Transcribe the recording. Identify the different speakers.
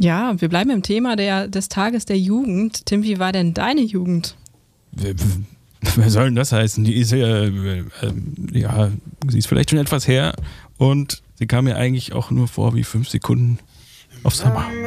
Speaker 1: Ja, wir bleiben im Thema des Tages der Jugend. Tim, wie war denn deine Jugend?
Speaker 2: Was soll denn das heißen? Die ist ja, sie ist vielleicht schon etwas her und sie kam mir eigentlich auch nur vor wie 5 Sekunden aufs Hammer.